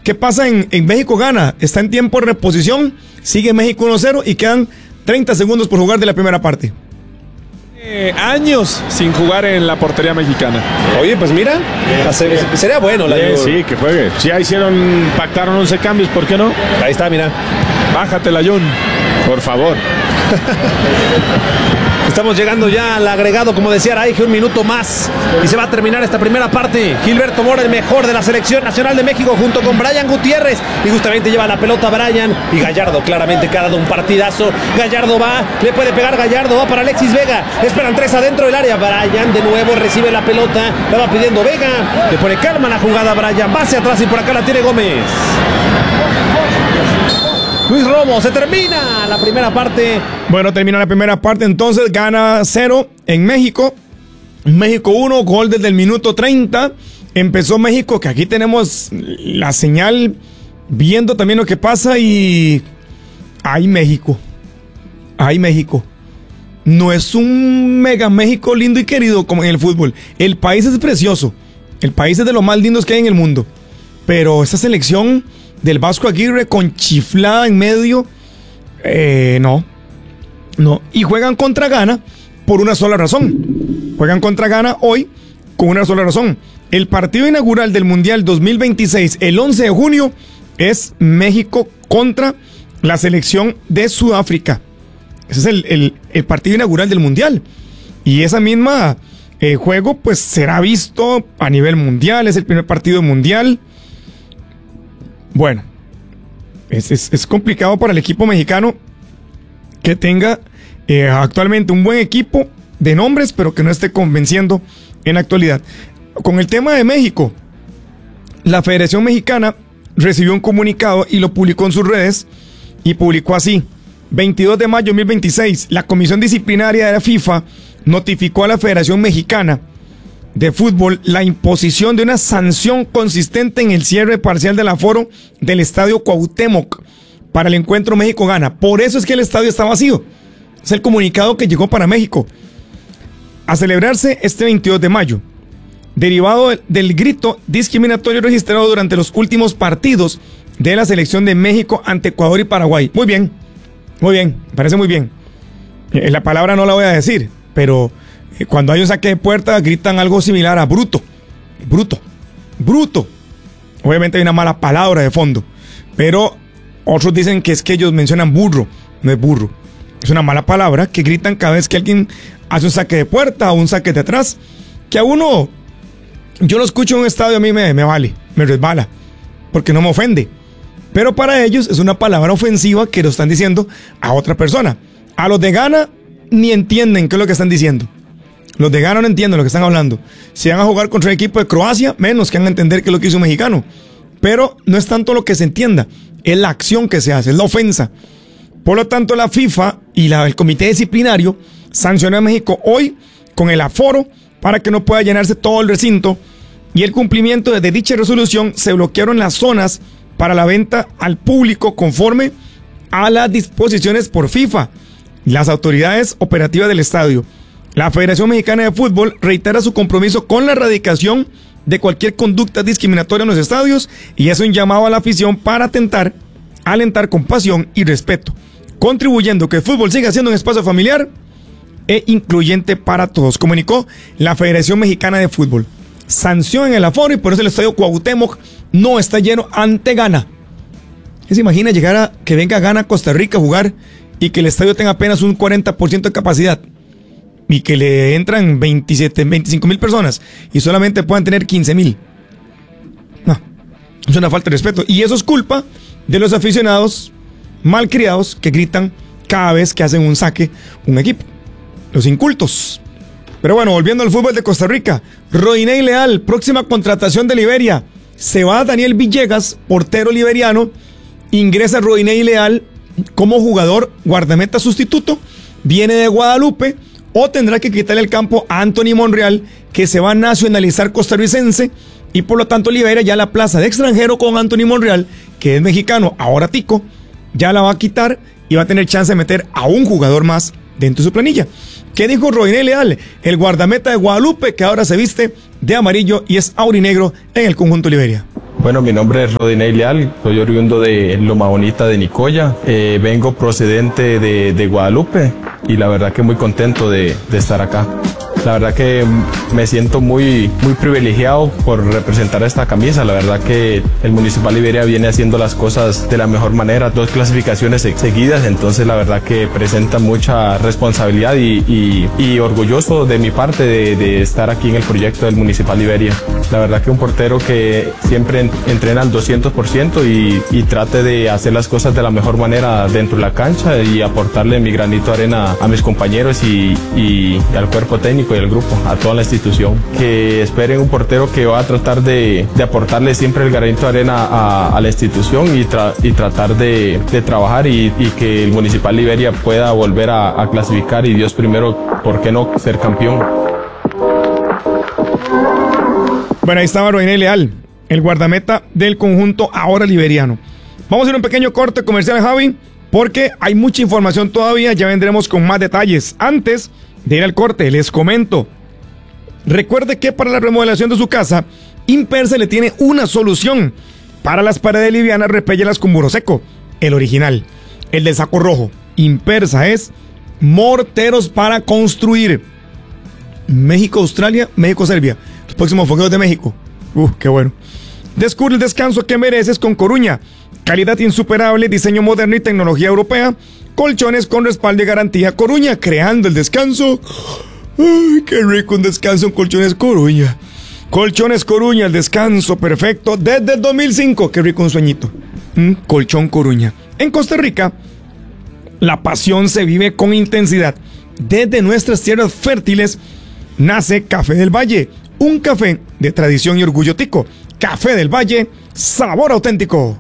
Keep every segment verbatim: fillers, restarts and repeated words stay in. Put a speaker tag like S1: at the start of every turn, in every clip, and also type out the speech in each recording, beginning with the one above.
S1: ¿Qué pasa en, en México? Gana, está en tiempo de reposición, sigue México uno cero y quedan treinta segundos por jugar de la primera parte.
S2: Eh, años sin jugar en la portería mexicana.
S3: Oye, pues mira, hace, sería bueno la
S2: eh, Sí, que juegue. Si ya hicieron, pactaron once cambios, ¿por qué no?
S3: Ahí está, mira.
S2: Bájate la Jun, por favor.
S3: Estamos llegando ya al agregado, como decía Araige, un minuto más y se va a terminar esta primera parte. Gilberto Mora, el mejor de la selección nacional de México, junto con Brian Gutiérrez, y justamente lleva la pelota Brian y Gallardo, claramente que ha dado un partidazo. Gallardo va, le puede pegar Gallardo, va para Alexis Vega, esperan tres adentro del área. Brian de nuevo recibe la pelota, la va pidiendo Vega, le pone calma la jugada Brian, va hacia atrás y por acá la tiene Gómez. Luis Romo, se termina la primera parte.
S1: Bueno, termina la primera parte, entonces gana cero en México. México uno, gol desde el minuto treinta. Empezó México, que aquí tenemos la señal, viendo también lo que pasa y... ¡Ay, México! ¡Ay, México! No es un mega México lindo y querido como en el fútbol. El país es precioso. El país es de los más lindos que hay en el mundo. Pero esa selección del Vasco Aguirre con chiflada en medio, eh, no, no. Y juegan contra Ghana por una sola razón. Juegan contra Ghana hoy con una sola razón. El partido inaugural del Mundial dos mil veintiséis, el once de junio, es México contra la selección de Sudáfrica. Ese es el, el, el partido inaugural del Mundial. Y esa misma eh, juego pues será visto a nivel mundial, es el primer partido mundial. Bueno, es, es, es complicado para el equipo mexicano que tenga eh, actualmente un buen equipo de nombres, pero que no esté convenciendo en la actualidad. Con el tema de México, la Federación Mexicana recibió un comunicado y lo publicó en sus redes y publicó así: veintidós de mayo de dos mil veintiséis, la Comisión Disciplinaria de la FIFA notificó a la Federación Mexicana de Fútbol la imposición de una sanción consistente en el cierre parcial del aforo del Estadio Cuauhtémoc para el encuentro México-Ghana. Por eso es que el estadio está vacío. Es el comunicado que llegó para México. A celebrarse este veintidós de mayo, derivado del grito discriminatorio registrado durante los últimos partidos de la selección de México ante Ecuador y Paraguay. Muy bien, muy bien, me parece muy bien. Eh, la palabra no la voy a decir, pero eh, cuando hay un saque de puerta gritan algo similar a bruto, bruto, bruto. Obviamente hay una mala palabra de fondo, pero otros dicen que es que ellos mencionan burro, no es burro. Es una mala palabra que gritan cada vez que alguien hace un saque de puerta o un saque de atrás, que a uno, yo lo escucho en un estadio, a mí me, me vale, me resbala, porque no me ofende. Pero para ellos es una palabra ofensiva que lo están diciendo a otra persona. A los de Ghana ni entienden qué es lo que están diciendo. Los de Ghana no entienden lo que están hablando. Si van a jugar contra el equipo de Croacia, menos que van a entender qué es lo que hizo un mexicano. Pero no es tanto lo que se entienda, es la acción que se hace, es la ofensa. Por lo tanto, la FIFA y la, el Comité Disciplinario sancionó a México hoy con el aforo para que no pueda llenarse todo el recinto, y el cumplimiento de dicha resolución se bloquearon las zonas para la venta al público conforme a las disposiciones por FIFA, las autoridades operativas del estadio. La Federación Mexicana de Fútbol reitera su compromiso con la erradicación de cualquier conducta discriminatoria en los estadios y es un llamado a la afición para atentar, alentar con pasión y respeto, contribuyendo que el fútbol siga siendo un espacio familiar e incluyente para todos, comunicó la Federación Mexicana de Fútbol. Sanción en el aforo y por eso el estadio Cuauhtémoc no está lleno ante Ghana. ¿Se imagina llegar a que venga Ghana a Costa Rica a jugar y que el estadio tenga apenas un cuarenta por ciento de capacidad y que le entran veintisiete, veinticinco mil personas y solamente puedan tener quince mil? No, es una falta de respeto y eso es culpa de los aficionados malcriados que gritan cada vez que hacen un saque un equipo, los incultos. Pero bueno, volviendo al fútbol de Costa Rica, Rodinei Leal, próxima contratación de Liberia. Se va Daniel Villegas, portero liberiano, ingresa Rodinei Leal como jugador guardameta sustituto, viene de Guadalupe, o tendrá que quitarle el campo a Anthony Monreal, que se va a nacionalizar costarricense, y por lo tanto Liberia ya la plaza de extranjero con Anthony Monreal, que es mexicano, ahora tico, ya la va a quitar y va a tener chance de meter a un jugador más dentro de su planilla. ¿Qué dijo Rodinei Leal? El guardameta de Guadalupe, que ahora se viste de amarillo y es aurinegro en el conjunto Liberia.
S4: Bueno, mi nombre es Rodinei Leal, soy oriundo de Loma Bonita de Nicoya, eh, vengo procedente de, de Guadalupe y la verdad que muy contento de, de estar acá. La verdad que me siento muy, muy privilegiado por representar esta camisa. La verdad que el Municipal Liberia viene haciendo las cosas de la mejor manera, dos clasificaciones seguidas, entonces la verdad que presenta mucha responsabilidad y, y, y orgulloso de mi parte de, de estar aquí en el proyecto del Municipal Liberia. La verdad que un portero que siempre entrena al doscientos por ciento y, y trate de hacer las cosas de la mejor manera dentro de la cancha y aportarle mi granito de arena a mis compañeros y, y, y al cuerpo técnico y al grupo, a toda la institución. Que esperen un portero que va a tratar de, de aportarle siempre el granito de arena a, a la institución y, tra, y tratar de, de trabajar y, y que el Municipal Liberia pueda volver a, a clasificar y Dios primero, ¿por qué no ser campeón?
S1: Bueno, ahí estaba Rodinei Leal, el guardameta del conjunto ahora liberiano. Vamos a ir a un pequeño corte comercial, Javi, porque hay mucha información todavía, ya vendremos con más detalles. Antes de ir al corte, les comento, recuerde que para la remodelación de su casa, Impersa le tiene una solución. Para las paredes livianas, repéllelas con muro seco, el original, el de saco rojo. Impersa es morteros para construir. México, Australia, México, Serbia. Los próximos fogueos de México. Uh, qué bueno. Descubre el descanso que mereces con Coruña. Calidad insuperable, diseño moderno y tecnología europea. Colchones con respaldo y garantía. Coruña, creando el descanso. Ay, qué rico un descanso en Colchones Coruña. Colchones Coruña, el descanso perfecto desde el dos mil cinco. Qué rico un sueñito. Mm, Colchón Coruña. En Costa Rica, la pasión se vive con intensidad. Desde nuestras tierras fértiles nace Café del Valle, un café de tradición y orgullo tico. Café del Valle, sabor auténtico.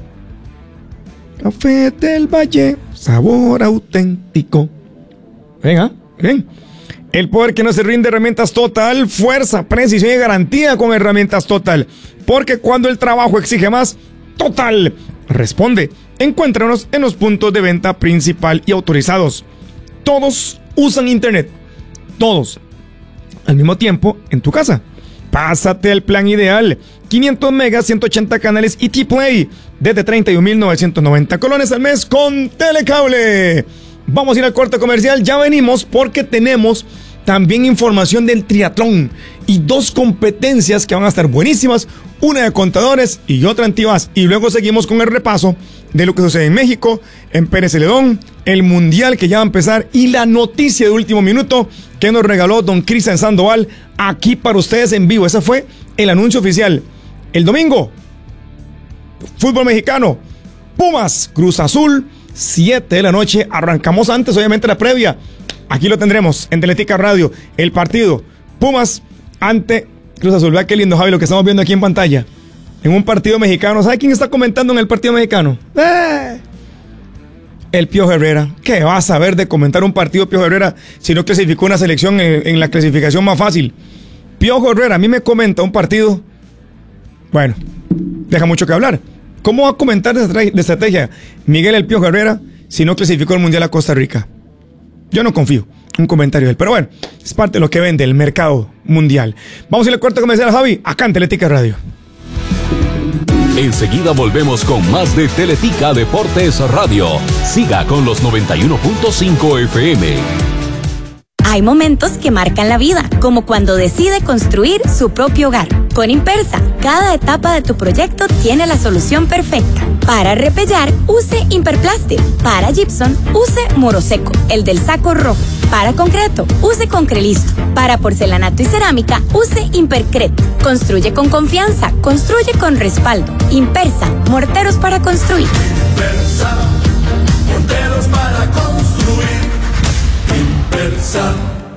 S1: Café del Valle, sabor auténtico. Venga, ven. El poder que no se rinde, herramientas Total, fuerza, precisión y garantía con herramientas Total. Porque cuando el trabajo exige más, Total responde. Encuéntranos en los puntos de venta principal y autorizados. Todos usan internet. Todos. Al mismo tiempo, en tu casa. Pásate al plan ideal. quinientos megas, ciento ochenta canales y T-Play. Desde treinta y un mil novecientos noventa colones al mes con Telecable. Vamos a ir al corte comercial. Ya venimos porque tenemos también información del triatlón. Y dos competencias que van a estar buenísimas. Una de contadores y otra antibás. Y luego seguimos con el repaso de lo que sucede en México, en Pérez Celedón, el mundial que ya va a empezar y la noticia de último minuto que nos regaló don Cristian Sandoval aquí para ustedes en vivo. Ese fue el anuncio oficial. El domingo, fútbol mexicano, Pumas, Cruz Azul, siete de la noche. Arrancamos antes, obviamente, la previa. Aquí lo tendremos en Teletica Radio. El partido, Pumas ante Cruz Azul. Vea qué lindo, Javi, lo que estamos viendo aquí en pantalla. En un partido mexicano. ¿Sabe quién está comentando en el partido mexicano? ¡Eh! El Piojo Herrera. ¿Qué va a saber de comentar un partido Piojo Herrera si no clasificó una selección en, en la clasificación más fácil? Piojo Herrera a mí me comenta un partido. Bueno, deja mucho que hablar. ¿Cómo va a comentar de estrategia Miguel el Piojo Herrera si no clasificó el Mundial a Costa Rica? Yo no confío. Un comentario de él. Pero bueno, es parte de lo que vende el mercado mundial. Vamos a ir al corte comercial, Javi, acá en Teletica Radio.
S5: Enseguida volvemos con más de Teletica Deportes Radio. Siga con los noventa y uno punto cinco F M.
S6: Hay momentos que marcan la vida, como cuando decide construir su propio hogar. Con Impersa, cada etapa de tu proyecto tiene la solución perfecta. Para repellar, use Imperplastic. Para gypsum, use muro seco, el del saco rojo. Para concreto, use Concrelisto. Para porcelanato y cerámica, use Impercret. Construye con confianza, construye con respaldo. Impersa, morteros para construir.
S7: Impersa, morteros para construir. Impersa.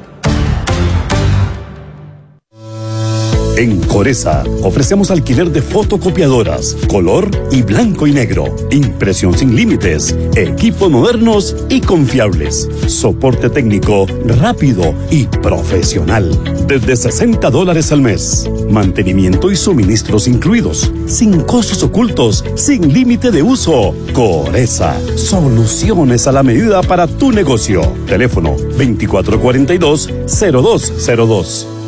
S8: En Coresa ofrecemos alquiler de fotocopiadoras, color y blanco y negro, impresión sin límites, equipos modernos y confiables, soporte técnico rápido y profesional, desde sesenta dólares al mes, mantenimiento y suministros incluidos, sin costos ocultos, sin límite de uso. Coresa, soluciones a la medida para tu negocio. Teléfono veinticuatro cuarenta y dos, cero dos cero dos.